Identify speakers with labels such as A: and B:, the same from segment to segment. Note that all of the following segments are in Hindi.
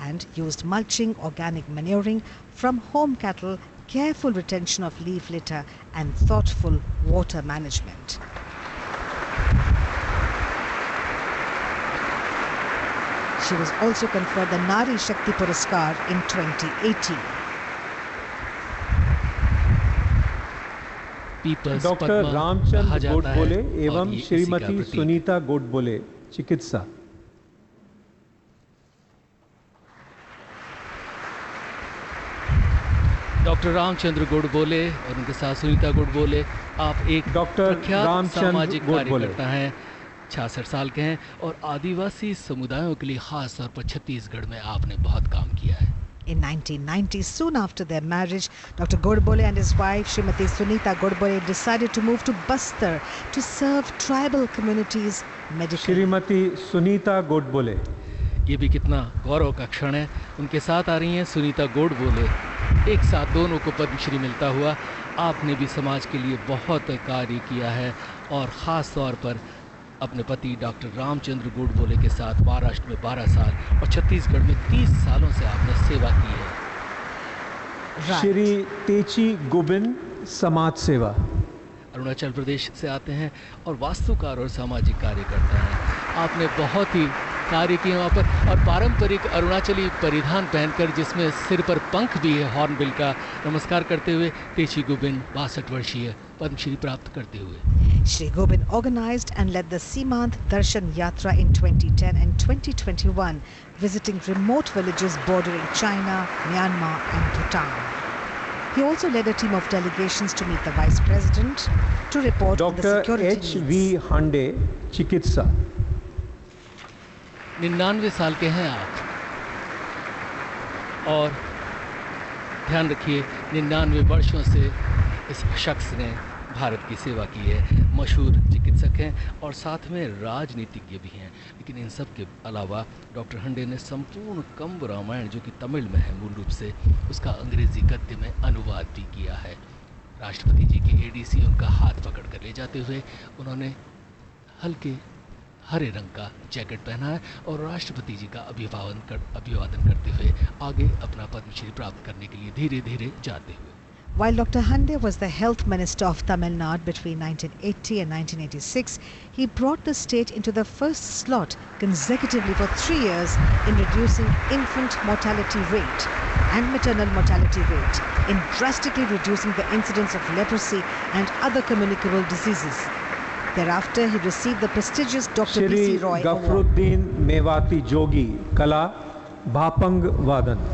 A: and used mulching, organic manuring from home cattle, careful retention of leaf litter and thoughtful water management. She was also conferred the Nari Shakti Puraskar in 2018.
B: Doctor Ramchandra Godbole एवं श्रीमती सुनीता गोडबोले, चिकित्सा।
C: डॉक्टर रामचंद्र गोडबोले और उनके साथ सुनीता गोडबोले, आप एक प्रख्यात सामाजिक कार्यकर्ता हैं, 66 साल के हैं और आदिवासी समुदायों के लिए खास तौर पर छत्तीसगढ़ में आपने बहुत काम किया है।
A: In 1990, soon after their marriage, Dr. Godbole and his wife, Srimati Sunita Godbole, decided to move to Bastar to serve tribal communities medically.
B: Shrimati Sunita Godbole,
C: ये भी कितना गौरव का क्षण है। उनके साथ आ रही हैं सुनीता गोडबोले। एक साथ दोनों को पद्मश्री मिलता हुआ। आपने भी समाज के लिए बहुत कार्य किया है और ख़ास तौर पर अपने पति डॉक्टर रामचंद्र गोडबोले के साथ महाराष्ट्र में 12 साल और छत्तीसगढ़ में 30 सालों से आपने सेवा की है।
B: श्री तेची गुबिन, समाज सेवा।
C: अरुणाचल प्रदेश से आते हैं और वास्तुकार और सामाजिक कार्यकर्ता हैं। आपने बहुत ही कार्य किए वहाँ पर और पारंपरिक अरुणाचली परिधान पहनकर, जिसमें सिर पर पंख भी है हॉर्नबिल का, नमस्कार करते हुए तेची गुबिन 62 वर्षीय पद्मश्री प्राप्त करते हुए।
A: Shri Gobind organized and led the Simant Darshan Yatra in 2010 and 2021, visiting remote villages bordering China, Myanmar and Bhutan. He also led a team of delegations to meet the Vice President to report on the security needs.
B: Dr. H.V. Hande, चिकित्सा।
C: 99 साल के हैं आप और ध्यान रखिए 99 वर्षों से इस शख्स ने भारत की सेवा की है। मशहूर चिकित्सक हैं और साथ में राजनीतिज्ञ भी हैं। लेकिन इन सब के अलावा डॉक्टर हंडे ने संपूर्ण कंब रामायण, जो कि तमिल में है मूल रूप से, उसका अंग्रेजी गद्य में अनुवाद भी किया है। राष्ट्रपति जी के एडीसी उनका हाथ पकड़ कर ले जाते हुए उन्होंने हल्के हरे रंग का जैकेट पहना है और राष्ट्रपति जी का अभिवादन करते हुए आगे अपना पद्मश्री प्राप्त करने के लिए धीरे धीरे जाते हुए।
A: While Dr. Hande was the health minister of Tamil Nadu between 1980 and 1986, he brought the state into the first slot consecutively for 3 years in reducing infant mortality rate and maternal mortality rate, in drastically reducing the incidence of leprosy and other communicable diseases. Thereafter, he received the prestigious Dr. B.C. Roy Award.
B: Gafaruddin Mewati जोगी, कला, भापंग वादन।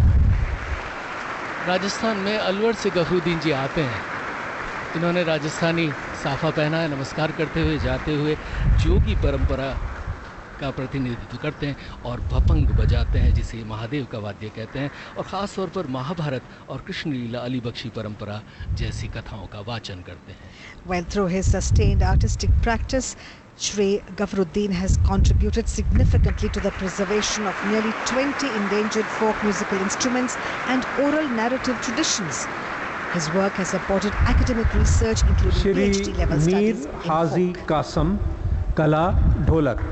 C: राजस्थान में अलवर से गफरुद्दीन जी आते हैं। इन्होंने राजस्थानी साफा पहना है, नमस्कार करते हुए जाते हुए जोगी परंपरा का प्रतिनिधित्व करते हैं और भपंग बजाते हैं, जिसे महादेव का वाद्य कहते हैं, और ख़ास तौर पर महाभारत और कृष्ण लीला अली बख्शी परंपरा जैसी कथाओं का वाचन करते हैं।
A: Well, through his sustained artistic practice, Shri Gafruddin has contributed significantly to the preservation of nearly 20 endangered folk musical instruments and oral narrative traditions. His work has supported academic research, including PhD level studies in
B: Haji
A: folk.
B: Qasim, कला, ढोलक।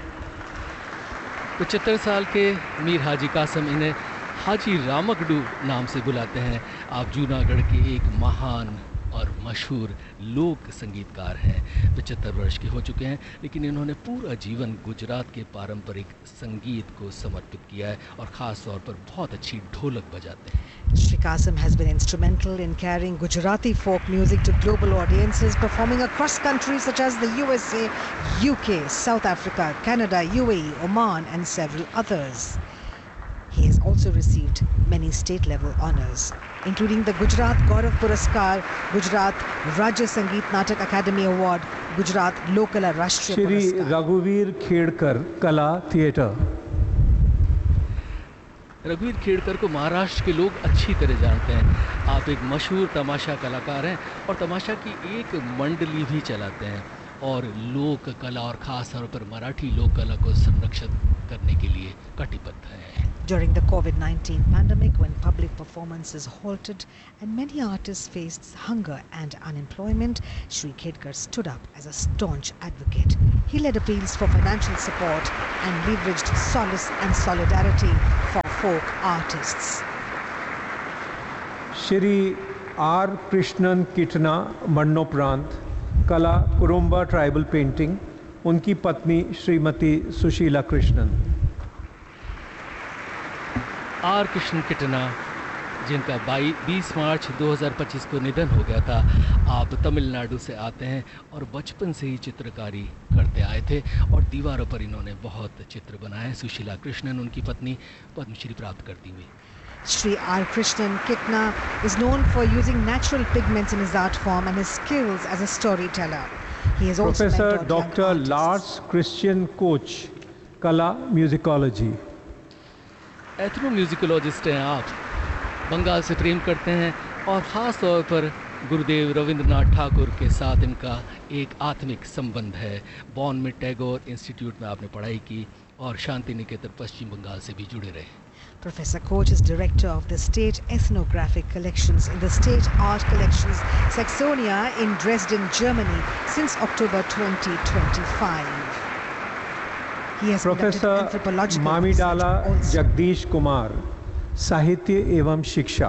C: 75 साल के मीर हाजी कासम, इन्हें हाजी रामकडू नाम से बुलाते हैं। आप जूनागढ़ के एक महान और मशहूर लोक संगीतकार हैं। 75 वर्ष के हो चुके हैं, लेकिन इन्होंने पूरा जीवन गुजरात के पारंपरिक संगीत को समर्पित किया है और ख़ास तौर पर बहुत अच्छी ढोलक बजाते हैं।
A: Shri Kasim has been instrumental in carrying Gujarati folk music to global audiences, performing across countries such as the USA, UK, South Africa, Canada, UAE, Oman and several others. He has also received many state-level honours, including the Gujarat Gaurav Puraskar, Gujarat Rajya Sangeet Natak Academy Award, Gujarat Lokala Rashtriya
B: Shri
A: Puraskar.
B: रघुवीर खेड़कर, कला, थिएटर।
C: रघुवीर खेड़कर को महाराष्ट्र के लोग अच्छी तरह जानते हैं। आप एक मशहूर तमाशा कलाकार हैं और तमाशा की एक मंडली भी चलाते हैं और लोक कला और ख़ास तौर पर मराठी लोक कला को संरक्षित करने के लिए कटिबद्ध हैं।
A: During the COVID-19 pandemic, when public performances halted and many artists faced hunger and unemployment, Shri Khedkar stood up as a staunch advocate. He led appeals for financial support and leveraged solace and solidarity for folk artists.
B: Shri are Krishnan किटना मरणोपरांत कला कुरुम्बा ट्राइबल पेंटिंग, उनकी पत्नी श्रीमती सुशीला कृष्णन।
C: आर कृष्ण किटना, जिनका 20 मार्च 2025 को निधन हो गया था। आप तमिलनाडु से आते हैं और बचपन से ही चित्रकारी करते आए थे और दीवारों पर इन्होंने बहुत चित्र बनाए। सुशीला कृष्णन उनकी पत्नी, पद्मश्री प्राप्त करती हुई।
A: Sri R. Krishnan Kitna is known for using natural pigments in his art form and his skills as a storyteller. He has also
B: professor
A: mentored young
B: doctor
A: artists.
B: Lars Christian coach, कला म्यूजिकोलॉजी।
C: एथनो म्यूजिकोलॉजिस्ट हैं आप, बंगाल से प्रेम करते हैं और ख़ास तौर पर गुरुदेव रविंद्रनाथ ठाकुर के साथ इनका एक आत्मिक संबंध है। बॉन में टैगोर इंस्टीट्यूट में आपने पढ़ाई की और शांति निकेतन पश्चिम बंगाल से भी जुड़े रहे।
A: Professor Koch is director of the State Ethnographic Collections in the State Art Collections Saxonia in Dresden, Germany since October 2025. He has conducted
B: professor
A: anthropological
B: मामीडाला
A: research also.
B: Jagdish Kumar, साहित्य एवं शिक्षा।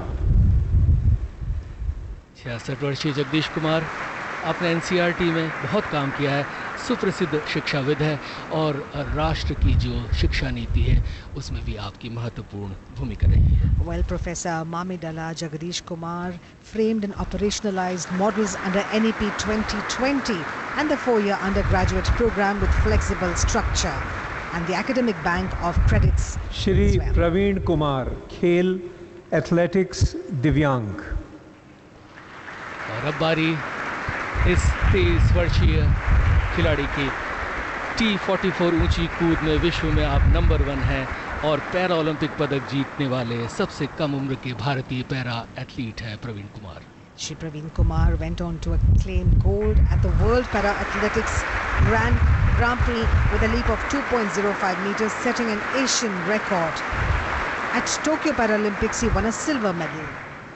C: 66 वर्षीय जगदीश कुमार, आपने एनसीईआरटी में बहुत काम किया है, सुप्रसिद्ध शिक्षाविद है और राष्ट्र की जो शिक्षा नीति है उसमें भी आपकी महत्वपूर्ण भूमिका रही है।
A: While Professor Mamidala Jagadish Kumar framed and operationalized models under NEP 2020 and the 4-year undergraduate program with flexible structure and the academic bank of credits
B: Shri
A: as well.
B: Praveen Kumar, खेल एथलेटिक्स दिव्यांग।
C: और अब बारी इस 23 वर्षीय खिलाड़ी की T44 ऊंची कूद में विश्व में आप नंबर 1 हैं और पैरा ओलंपिक पदक जीतने वाले सबसे कम उम्र के भारतीय पैरा एथलीट हैं Praveen Kumar.
A: Shri Praveen Kumar went on to claim gold at the World Para Athletics Grand Prix with a leap of 2.05 meters, setting an Asian record. At Tokyo Paralympics, he won a silver medal.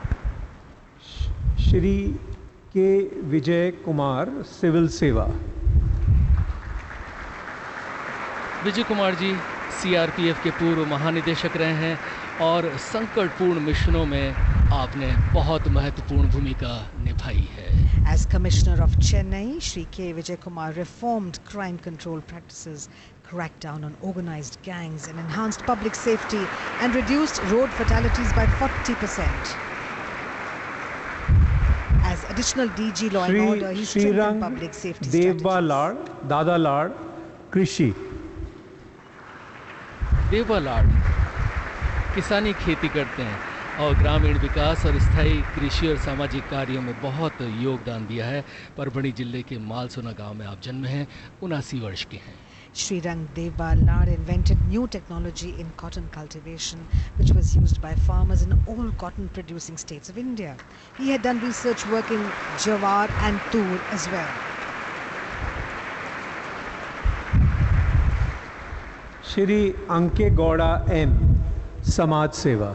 B: Shri के विजय कुमार, सिविल सेवा।
C: विजय कुमार जी सीआरपीएफ के पूर्व महानिदेशक रहे हैं और संकटपूर्ण मिशनों में आपने बहुत महत्वपूर्ण भूमिका निभाई है।
A: As Commissioner of Chennai, Shri K. Vijay Kumar reformed crime control practices, cracked down on organized gangs and enhanced public safety and reduced road fatalities by 40%. As additional DG Law and Order, he
B: Shri
A: strengthened
B: Shrirang
A: public safety
B: Deuba
A: strategies.
B: लाड़, दादा लाड़, कृषि।
C: देवा लाड किसानी खेती करते हैं और ग्रामीण विकास और स्थायी कृषि और सामाजिक कार्यों में बहुत योगदान दिया है। परभणी जिले के मालसोना गांव में आप जन्मे हैं, 79 वर्ष के हैं।
A: Sri Rang Deva Lad invented new technology in cotton cultivation, which was used by farmers in all cotton producing states of India. He had done research work in Jawar and Tur as well.
B: Shri अंके Gowda M, समाज सेवा।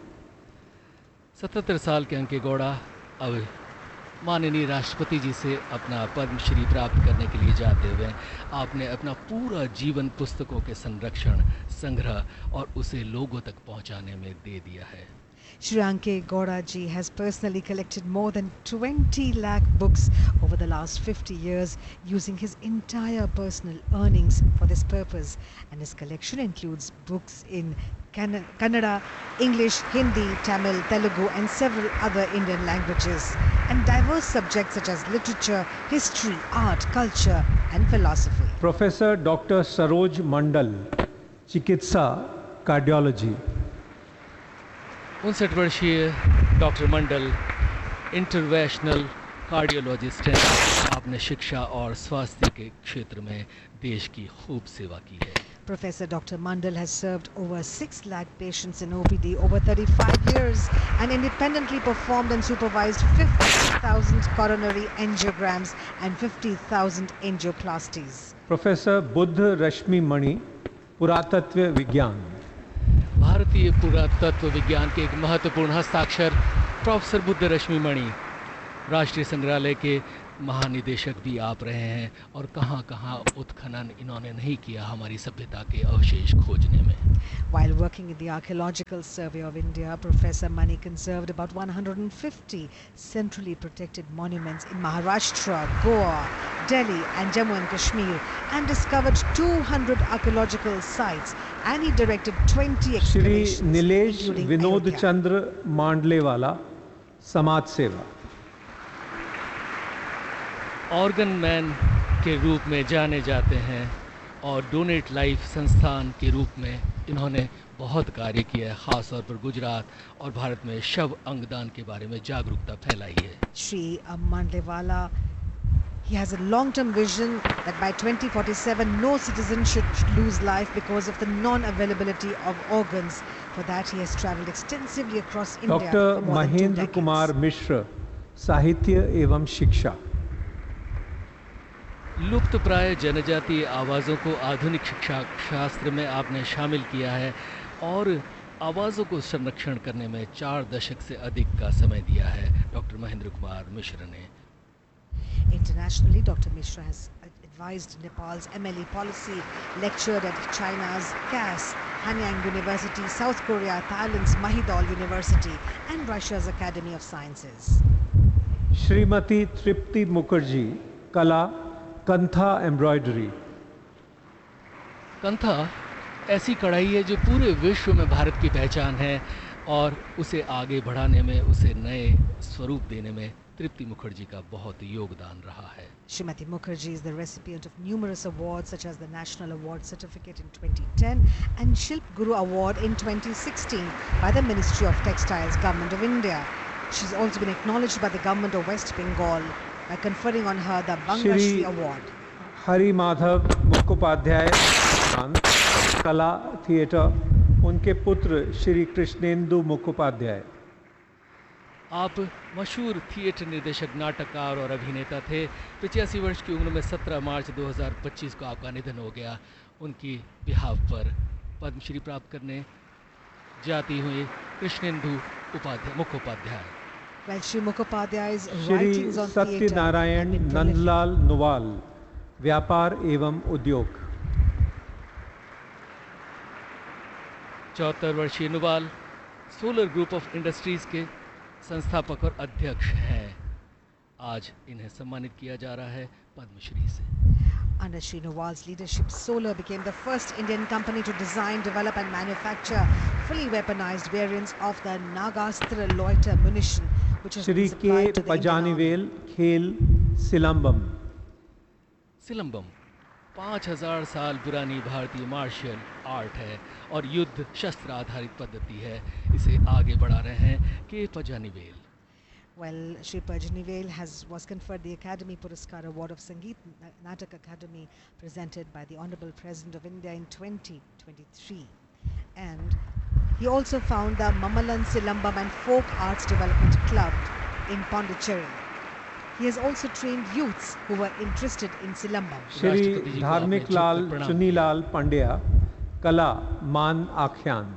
C: 77 साल के अंके गौड़ा अब माननीय राष्ट्रपति जी से अपना पद्मश्री प्राप्त करने के लिए जाते हुए आपने अपना पूरा जीवन पुस्तकों के संरक्षण, संग्रह और उसे लोगों तक पहुंचाने में दे दिया है।
A: Shri Anke Gowda ji has personally collected more than 20 lakh books over the last 50 years using his entire personal earnings for this purpose, and his collection includes books in Kannada, English, Hindi, Tamil, Telugu and several other Indian languages, and diverse subjects such as literature, history, art, culture and philosophy.
B: Professor doctor Saroj मंडल, चिकित्सा कार्डियोलॉजी।
C: 59 वर्षीय डॉक्टर मंडल इंटरवेंशनल कार्डियोलॉजिस्ट हैं। आपने शिक्षा और स्वास्थ्य के क्षेत्र में देश की खूब सेवा की है।
A: Professor Dr. Mandal has served over 6 lakh patients in OPD over 35 years and independently performed and supervised 50,000 coronary angiograms and 50,000 angioplasties.
B: Professor Buddha रश्मि मणि, पुरातत्व विज्ञान।
C: भारतीय पुरातत्व विज्ञान के एक महत्वपूर्ण हस्ताक्षर प्रोफेसर बुद्ध रश्मि मणि, राष्ट्रीय संग्रहालय के महानिदेशक भी आप रहे हैं और कहाँ कहाँ उत्खनन इन्होंने नहीं किया हमारी सभ्यता के अवशेष खोजने में।
A: While working in the Archaeological Survey of India, Professor Mani conserved about 150 centrally protected monuments in Maharashtra, Goa, Delhi and Jammu and Kashmir, and discovered 200 archaeological sites, and he directed 20
B: Shri
A: excavations,
B: Nilesh
A: including
B: Vinod
A: Ayodhya.
B: चंद्र मांडलेवाला, समाज सेवा।
C: ऑर्गन मैन के रूप में जाने जाते हैं और डोनेट लाइफ संस्थान के रूप में इन्होंने बहुत कार्य किया है, ख़ास तौर पर गुजरात और भारत में शव अंगदान के बारे में जागरूकता फैलाई है।
A: Shri Mandlewala, he has a long-term vision that by 2047 no citizen should lose life because of the non-availability of organs. For that he has travelled extensively across India
B: doctor
A: for more than 2
B: Mahendra
A: decades.
B: Kumar Mishra, साहित्य एवं शिक्षा।
C: लुप्तप्राय जनजातीय आवाज़ों को आधुनिक शिक्षा शास्त्र में आपने शामिल किया है और आवाज़ों को संरक्षण करने में 4 दशक से अधिक का समय दिया है डॉक्टर महेंद्र कुमार मिश्र ने।
A: Internationally, Dr. Mishra has advised Nepal's MLE policy, lectured at China's CAS, Hanyang University, South Korea, Thailand's Mahidol University and Russia's Academy of Sciences.
B: Shrimati तृप्ति मुखर्जी, कला, कंथा एम्ब्रॉयडरी।
C: कंथा ऐसी कढ़ाई है जो पूरे विश्व में भारत की पहचान है और उसे आगे बढ़ाने में, उसे नए स्वरूप देने में तृप्ति मुखर्जी का बहुत योगदान रहा है।
A: Srimati Mukherjee is the recipient of numerous awards such as the National Award Certificate in 2010 and Shilp Guru Award in 2016 by the Ministry of Textiles, Government of India. She's also been acknowledged by the Government of West Bengal by conferring on her the Banga Shri Award.
B: Hari Madhav Mukhopadhyay, कला थिएटर, उनके पुत्र श्री कृष्णेंदु मुखोपाध्याय।
C: आप मशहूर थिएटर निर्देशक, नाटककार और अभिनेता थे। 85 वर्ष की उम्र में 17 मार्च 2025 को आपका निधन हो गया। उनकी बिहाफ पर पद्मश्री प्राप्त करने जाती हुई Krishnendu Mukhopadhyay.
A: Well, Shri Mukhopadhyay's
B: Shri
A: writings on theatre
B: Satyanarayan
A: have been prolific.
B: Nandlal Nuwal, व्यापार एवं उद्योग।
C: 74 वर्षीय Nuwal solar group of industries के संस्थापक और अध्यक्ष हैं। आज इन्हें सम्मानित किया जा रहा है पद्मश्री से।
A: Under Shri Nuwal's leadership, Solar became the first Indian company to design, develop and manufacture fully weaponized variants of the Nagastra loiter munition, which has
B: Shri
A: been
B: के
A: supplied to the Indian Army.
B: Pazhanivel, खेल, सिलंबम।
C: सिलंबम 5000 साल पुरानी भारतीय मार्शल आर्ट है और युद्ध शस्त्र आधारित पद्धति है। इसे आगे बढ़ा रहे हैं के Pazhanivel.
A: Well, Shri Pajanivel was conferred the Academy Puraskar Award of Sangeet Natak Academy presented by the Honorable President of India in 2023. And he also found the Mamalan Silambam and Folk Arts Development Club in Pondicherry. He has also trained youths who were interested in Silambam.
B: Shri धार्मिक लाल चुनीलाल पांड्या, कला, मान आख्यान।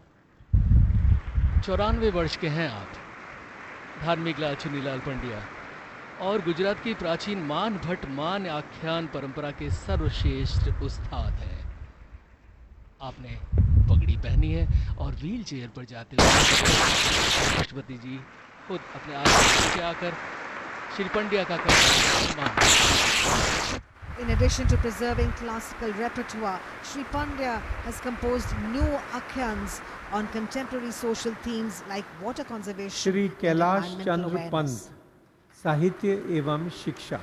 C: 94 वर्ष के हैं आप, धार्मिक लाल चुनीलाल पंड्या, और गुजरात की प्राचीन मान भट्ट मान आख्यान परंपरा के सर्वश्रेष्ठ उस्ताद हैं। आपने पगड़ी पहनी है और व्हील चेयर पर जाते हुए राष्ट्रपति जी खुद अपने आसन से आकर श्री पंड्या का सम्मान।
A: In addition to preserving classical repertoire, Shri Pandya has composed new akhyans on contemporary social themes like water conservation
B: Shri
A: and
B: Kailash
A: environmental
B: Chandra
A: awareness.
B: Pant, साहित्य एवं शिक्षा।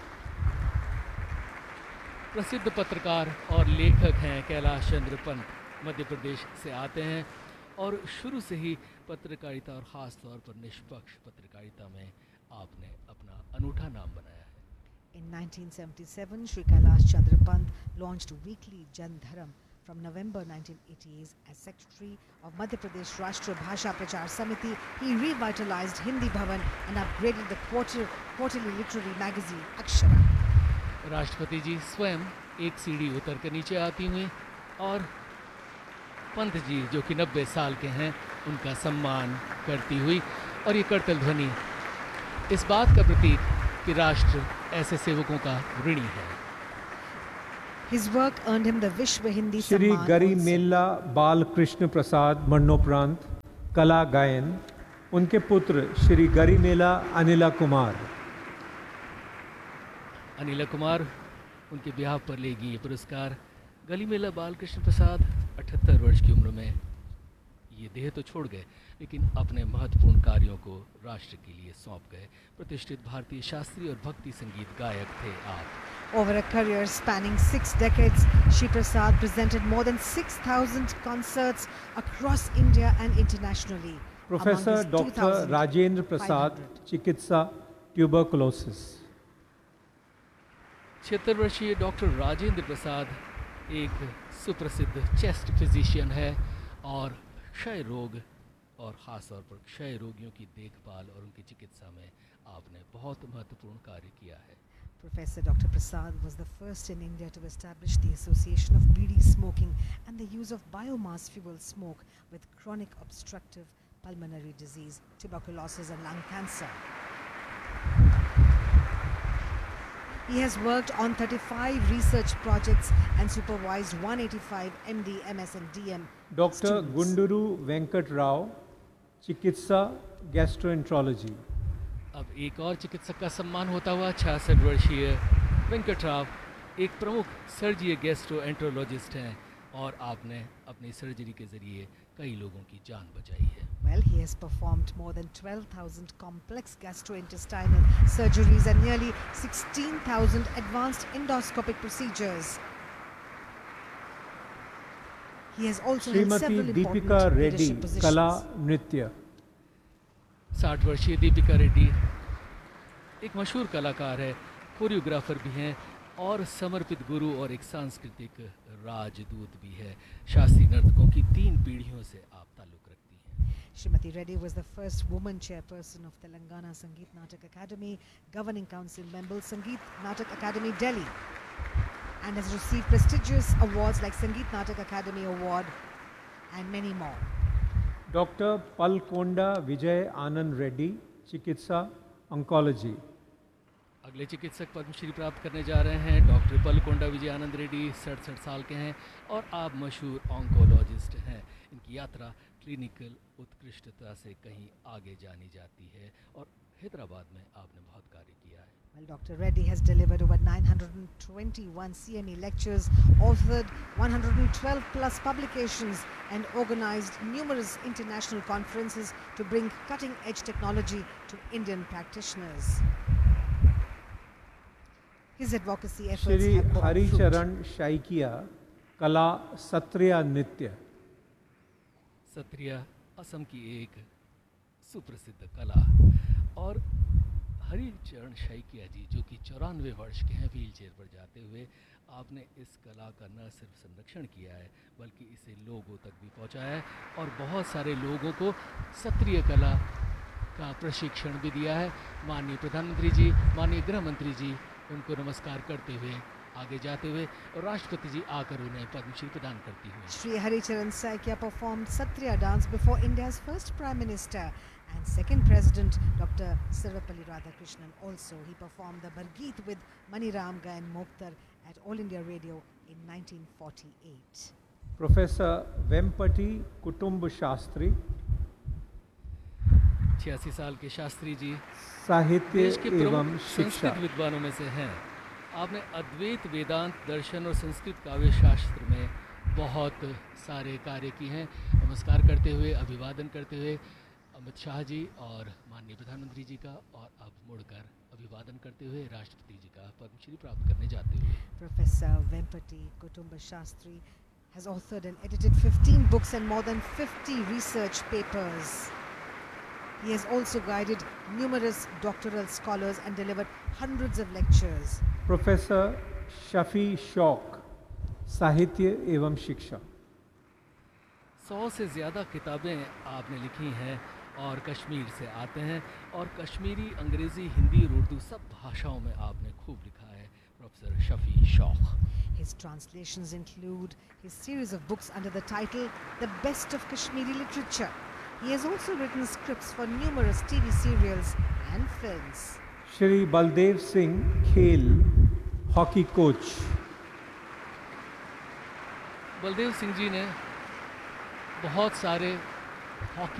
C: प्रसिद्ध पत्रकार और लेखक हैं कैलाश चंद्र पंत, मध्य प्रदेश से आते हैं और शुरू से ही पत्रकारिता और ख़ास तौर पर निष्पक्ष पत्रकारिता में आपने अपना अनूठा नाम बनाया है।
A: In 1977, Shri Kailash Chandra Pant launched weekly Jan Dharam. From November 1988, as Secretary of Madhya Pradesh Rashtra Bhasha Prachar Samiti, he revitalized Hindi Bhavan and upgraded the quarterly literary magazine Akshara.
C: राष्ट्रपति जी स्वयं एक सीढ़ी उतर कर नीचे आती हुई और पंत जी जो कि 90 साल के हैं उनका सम्मान करती हुई, और ये करतल ध्वनि इस बात का प्रतीक कि राष्ट्र ऐसे सेवकों का ऋणी है।
A: His work earned him the Vishwa Hindi
B: Shri
A: Samman
B: गरी
A: also.
B: मेल्ला बाल कृष्ण प्रसाद मरणोपरांत कला गायन, उनके पुत्र श्री गरी मेला अनिला कुमार।
C: अनिला कुमार उनके ब्याह पर लेगी ये पुरस्कार। गलीमेला बालकृष्ण प्रसाद 78 वर्ष की उम्र में ये देह तो छोड़ गए, लेकिन अपने महत्वपूर्ण कार्यों को राष्ट्र के लिए सौंप गए। प्रतिष्ठित भारतीय शास्त्रीय और भक्ति संगीत गायक थे आप।
A: Over a career spanning 6 decades, Shri Prasad presented more than 6,000 concerts across India and internationally.
B: Professor
A: Among his
B: doctor Rajendra Prasad,
A: 2,500
B: चिकित्सा, ट्यूबरकुलोसिस।
C: 76 वर्षीय डॉक्टर राजेंद्र प्रसाद एक सुप्रसिद्ध चेस्ट फिजिशियन है और क्षय रोग और ख़ास तौर पर क्षय रोगियों की देखभाल और उनकी चिकित्सा में आपने बहुत महत्वपूर्ण कार्य किया है।
A: Professor Dr. Prasad was the first in India to establish the association of bidi smoking and the use of biomass fuel smoke with chronic obstructive pulmonary disease, tuberculosis and lung cancer. He has worked on 35 research projects and supervised 185 MD, MS and DM
B: doctor
A: students.
B: गुंडुरु Venkat Rao, चिकित्सा, गैस्ट्रोएंट्रोलॉजी।
C: अब एक और चिकित्सक का सम्मान होता हुआ 66 वर्षीय वेंकट राव एक प्रमुख सर्जीय गैस्ट्रोएंट्रोलॉजिस्ट हैं और आपने अपनी सर्जरी के ज़रिए कई लोगों की जान बचाई है।
A: Well, he has performed more than 12,000 complex gastrointestinal surgeries and nearly 16,000 advanced endoscopic procedures. He has also held
B: Shrimati
A: several
B: Deepika
A: important
B: Reddy,
A: leadership
B: कला,
A: positions.
B: नृत्य।
C: 60 वर्षीय दीपिका रेड्डी एक मशहूर कलाकार है, कोरियोग्राफर भी हैं और समर्पित गुरु और एक सांस्कृतिक राजदूत भी है। शास्त्रीय नर्तकों की 3 पीढ़ियों से आप ताल्लुक़ रखती हैं।
A: Srimati Reddy was the first woman chairperson of Telangana Sangeet Natak Academy, governing council member Sangeet Natak Academy Delhi, and has received prestigious awards like Sangeet Natak Academy Award and many more.
B: Doctor Palakonda Vijay Anand Reddy, चिकित्सा, ऑन्कोलॉजी।
C: अगले चिकित्सक पद्मश्री प्राप्त करने जा रहे हैं डॉक्टर पलकोंडा विजय आनंद रेड्डी। 67 साल के हैं और आप मशहूर ऑन्कोलॉजिस्ट हैं। इनकी यात्रा क्लिनिकल उत्कृष्टता से कहीं आगे जानी जाती है और हैदराबाद में आपने बहुत कार्य किया है।
A: Well, Dr. Reddy has delivered over 921 CME lectures, authored 112 plus publications and organized numerous international conferences to bring cutting-edge technology to Indian practitioners. His advocacy efforts
B: Shri
A: have borne fruit.
B: Haricharan शाइकिया, कला, सत्रिया, नृत्य।
C: सत्रिया असम की एक सुप्रसिद्ध कला और हरिचरण शाइकिया जी जो कि 94 वर्ष के हैं, व्हील चेयर पर जाते हुए आपने इस कला का न सिर्फ संरक्षण किया है बल्कि इसे लोगों तक भी पहुंचाया है और बहुत सारे लोगों को सत्रिय कला का प्रशिक्षण भी दिया है। माननीय प्रधानमंत्री जी, माननीय गृह मंत्री जी उनको नमस्कार करते हुए आगे जाते हुए और राष्ट्रपति जी आकर उन्हें पद्मश्री प्रदान करती हुई।
A: Shri Haricharan Saikia performed Satriya dance before India's first Prime Minister and second President Dr. Sarvepalli Radhakrishnan. Also, he performed the Bargeet with Mani Ram Gayan Mokhtar at All India Radio in 1948.
B: Professor Vempati कुटुंब शास्त्री,
C: 86 साल के शास्त्री जी
B: साहित्य
C: देश के
B: एवं
C: प्रमुख
B: शिक्षा।
C: संस्कृत विद्वानों में से हैं। आपने अद्वैत वेदांत दर्शन और संस्कृत काव्य शास्त्र में बहुत सारे कार्य किए हैं। नमस्कार करते हुए, अभिवादन करते हुए अमित शाह जी और माननीय प्रधानमंत्री जी का और अब मुड़कर अभिवादन करते हुए राष्ट्रपति जी का पद्मश्री प्राप्त करने जाते हुए।
A: Professor Vempati Kutumba Shastri has authored and edited 15 books and more than 50 research papers. He has also guided numerous doctoral scholars and delivered hundreds of lectures.
B: Professor Shafi शौक, साहित्य एवं शिक्षा।
C: 100 से ज़्यादा किताबें आपने लिखी हैं और कश्मीर से आते हैं और कश्मीरी, अंग्रेज़ी, हिंदी और उर्दू सब भाषाओं में आपने खूब लिखा है। प्रोफेसर शफी शौक।
A: His translations include his series of books under the title The Best of Kashmiri Literature. He has also written scripts for numerous TV serials and films.
B: Shri Baldev Singh, खेल, हॉकी कोच।
C: बलदेव सिंह जी ने बहुत सारे हॉकी